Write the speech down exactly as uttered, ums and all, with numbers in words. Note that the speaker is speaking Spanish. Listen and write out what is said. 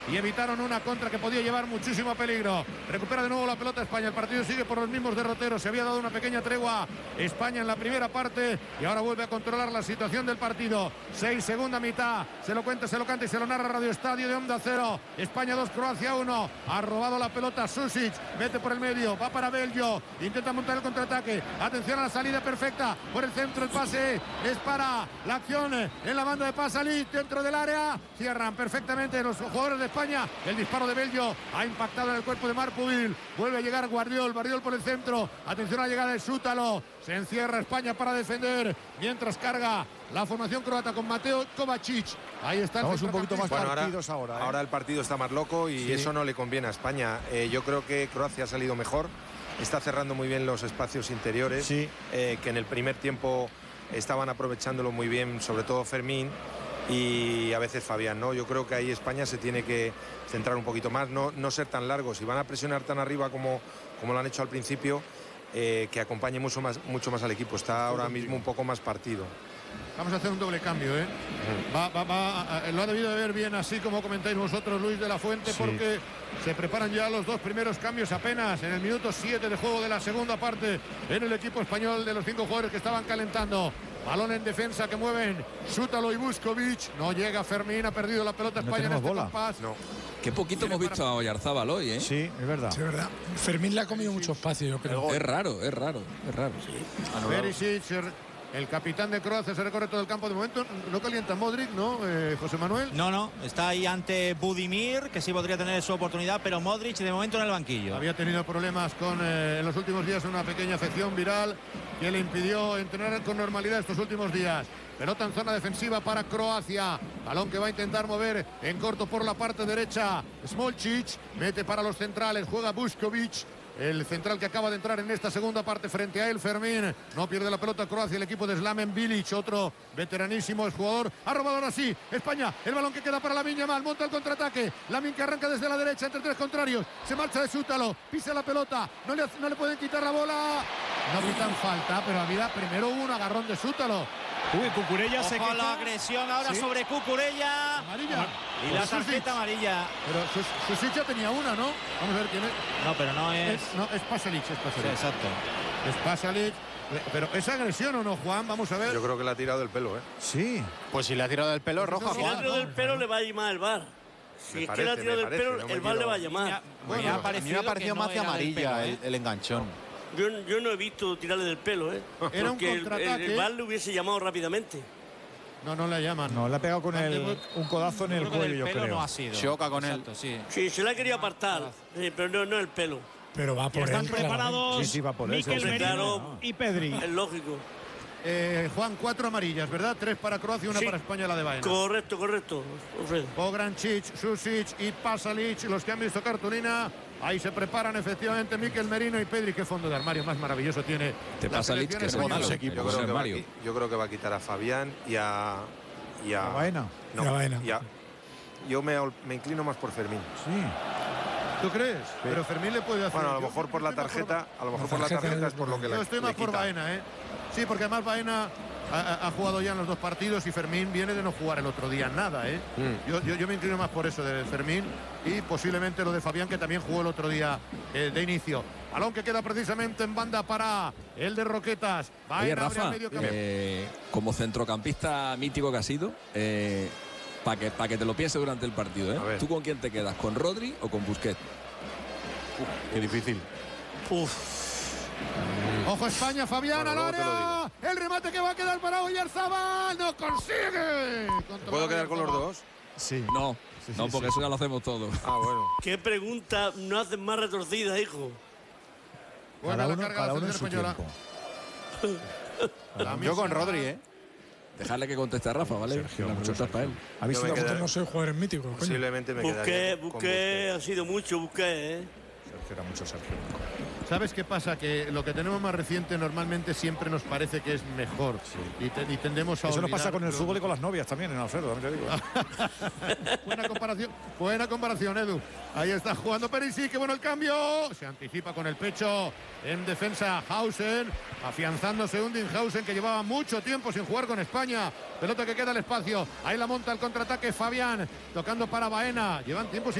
y evitaron una contra que podía llevar muchísimo peligro. Recupera de nuevo la pelota España. El partido sigue por los mismos derroteros. Se había dado una pequeña tregua España en la primera parte y ahora vuelve a controlar la situación del partido. Seis, segunda mitad. Se lo cuenta, se lo canta y se lo narra Radio Estadio de Onda Cero. España dos, Croacia uno. Ha robado la pelota Susic. Mete por el medio. Va para Belgio. Intenta montar el contraataque. Atención a la salida perfecta. Por el centro el pase es para la acción en la banda de Pasalic dentro del área. Cierran perfectamente los jugadores de España. El disparo de Belgio ha impactado en el cuerpo de Marpuvil. Vuelve a llegar Guardiol. Guardiol por el centro. Atención a la llegada de Sútalo. Se encierra España para defender. Mientras carga la formación croata con Mateo Kovacic. Ahí está. Vamos un poquito más bueno, partidos ahora. Ahora, ¿eh? ahora el partido está más loco y sí. Eso no le conviene a España. Eh, yo creo que Croacia ha salido mejor. Está cerrando muy bien los espacios interiores. Sí. Eh, que en el primer tiempo estaban aprovechándolo muy bien, sobre todo Fermín y a veces Fabián, ¿no? Yo creo que ahí España se tiene que centrar un poquito más, no, no ser tan largos. Si van a presionar tan arriba como, como lo han hecho al principio, eh, que acompañe mucho más, mucho más al equipo. Está ahora mismo un poco más partido. Vamos a hacer un doble cambio, ¿eh? Va, va, va, lo ha debido de ver bien, así como comentáis vosotros, Luis de la Fuente, sí. Porque se preparan ya los dos primeros cambios apenas en el minuto siete de juego de la segunda parte en el equipo español de los cinco jugadores que estaban calentando. Balón en defensa que mueven Sútalo y Vuskovic. No llega Fermín, ha perdido la pelota España no en este bola. compás. No. Qué poquito hemos visto a Oyarzábal hoy, ¿eh? Sí, es verdad. Sí, es verdad. Fermín le ha comido mucho espacio, yo creo. Es raro, es raro, es raro. Perisic, el capitán de Croacia, se recorre todo el campo de momento. No calienta Modric, ¿no, eh, José Manuel? No, no, está ahí ante Budimir, que sí podría tener su oportunidad, pero Modric de momento en el banquillo. Había tenido problemas con eh, en los últimos días una pequeña afección viral que le impidió entrenar con normalidad estos últimos días. Pelota en zona defensiva para Croacia. Balón que va a intentar mover en corto por la parte derecha. Smolcic mete para los centrales, juega Vuskovic. El central que acaba de entrar en esta segunda parte frente a él, Fermín. No pierde la pelota Croacia, el equipo de Slaven Bilic, otro veteranísimo jugador. Ha robado ahora sí España. El balón que queda para Lamine Yamal. Monta el contraataque. Lamine que arranca desde la derecha entre tres contrarios. Se marcha de Sútalo. Pisa la pelota. No le, no le pueden quitar la bola. No quitan falta, pero había primero un agarrón de Sútalo. Uy, Cucurella Ojo se quita. La agresión ahora ¿sí? sobre Cucurella. Amarilla. Y la tarjeta amarilla. Pero Susic ya tenía una, ¿no? Vamos a ver quién es. No, pero no es. es no, es Pasalic, es Pasalic. Sí, exacto. Es Pasalic. Pero ¿es agresión o no, Juan? Vamos a ver. Yo creo que le ha tirado del pelo, ¿eh? Sí. Pues si le ha tirado del pelo, roja, Juan. Si le ha tirado del pelo, le va a llamar el V A R. Si me es parece, que le ha tirado del parece, pelo, no el V A R le va a llamar. Bueno, me ha parecido, me ha parecido más que no amarilla pelo, ¿eh? el, el enganchón. Yo, yo no he visto tirarle del pelo, ¿eh? Era un Porque contraataque. el, el V A R le hubiese llamado rápidamente. No, no le llaman. No, le ha pegado con el, un codazo en el cuello, yo creo. No ha sido. Choca con él. Sí. Sí, se le ha querido apartar, sí, pero no, no el pelo. Pero va por Están él, preparados Sí, sí, va por él, Mikel sí, sí. Merino Claro. y Pedri. Es lógico. Eh, Juan, cuatro amarillas, ¿verdad? Tres para Croacia y una Sí. para España, la de Baena. Correcto, correcto, Alfredo. Pograncic, Susic y Pasalic, los que han visto cartulina. Ahí se preparan efectivamente Mikel Merino y Pedri. Qué fondo de armario más maravilloso tiene. Te la Pasalic, selección que es española. malo. Yo creo, José que va, a Mario. qui- yo creo que va a quitar a Fabián y a. Y a, ¿A Baena? No, Y a Baena. y a- yo me, me inclino más por Fermín. Sí. ¿Tú crees? Pero Fermín le puede hacer. Bueno, a lo yo- mejor yo por la estoy más tarjeta, a lo mejor por la tarjeta tarjeta es es por lo que Yo le, estoy le más por quita. Baena, ¿eh? Sí, porque además Baena ha, ha jugado ya en los dos partidos y Fermín viene de no jugar el otro día nada, ¿eh? Mm. Yo, yo, yo me inclino más por eso de Fermín y posiblemente lo de Fabián, que también jugó el otro día eh, de inicio. Balón que queda precisamente en banda para el de Roquetas. Baena Oye, abre al Rafa, medio campo. eh, como centrocampista mítico que ha sido, eh, para que, pa que te lo pienses durante el partido, A ¿eh? ver. ¿Tú con quién te quedas? ¿Con Rodri o con Busquets? Qué difícil. Ojo España, Fabián Bueno, al luego te lo área. El remate que va a quedar para Oyarzabal. No consigue. ¿Puedo quedar con los dos? Sí. No, Sí, no, sí, porque sí. eso ya lo hacemos todos. Ah, bueno. ¿Qué pregunta no haces más retorcida, hijo? Buena Cada la uno, carga cada de la uno en su selección tiempo. española. Yo con Rodri, ¿eh? Dejarle que conteste a Rafa, ¿vale? Sergio, La mucho pregunta es para él. ¿Habéis Yo me sido quedo- Vosotros no sois jugadores míticos, coño. Posiblemente me Busqué, quedaría con busqué, ha sido mucho, busqué, ¿eh? Sergio, era mucho Sergio. ¿Sabes qué pasa? Que lo que tenemos más reciente normalmente siempre nos parece que es mejor. Sí. Y, te, y tendemos a Eso nos olvidar, pasa con el pero... fútbol y con las novias también, en Alfredo, también te digo. buena comparación, buena comparación, Edu. Ahí está jugando Perisic, qué bueno el cambio. Se anticipa con el pecho en defensa Hausen, afianzándose Undinghausen, que llevaba mucho tiempo sin jugar con España. Pelota que queda al espacio. Ahí la monta el contraataque Fabián, tocando para Baena. Llevan tiempo sin